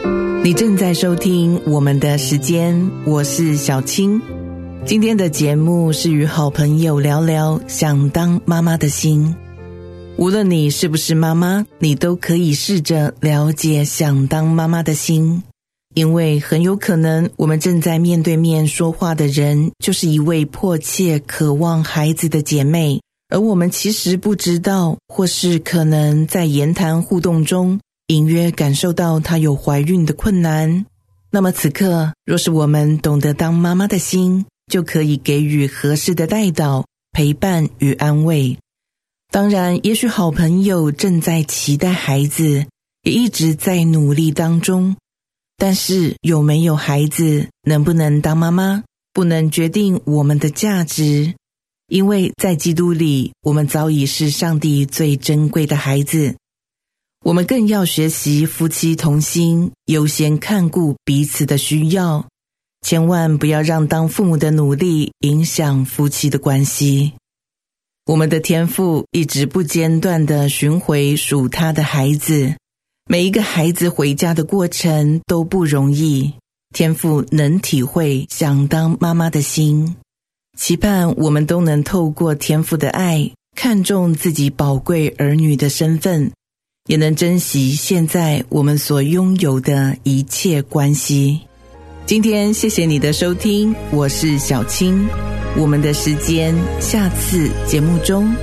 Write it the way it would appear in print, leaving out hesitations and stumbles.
你正在收听我们的时间，我是小青。今天的节目是与好朋友聊聊想当妈妈的心。无论你是不是妈妈，你都可以试着了解想当妈妈的心，因为很有可能我们正在面对面说话的人，就是一位迫切渴望孩子的姐妹，而我们其实不知道，或是可能在言谈互动中隐约感受到她有怀孕的困难。那么此刻，若是我们懂得当妈妈的心，就可以给予合适的带导、陪伴与安慰。当然，也许好朋友正在期待孩子，也一直在努力当中，但是有没有孩子，能不能当妈妈，不能决定我们的价值，因为在基督里，我们早已是上帝最珍贵的孩子。我们更要学习夫妻同心，优先看顾彼此的需要，千万不要让当父母的努力影响夫妻的关系。我们的天父一直不间断地寻回属他的孩子，每一个孩子回家的过程都不容易，天父能体会想当妈妈的心，期盼我们都能透过天父的爱，看重自己宝贵儿女的身份，也能珍惜现在我们所拥有的一切关系。今天谢谢你的收听，我是小青，我们的时间，下次节目中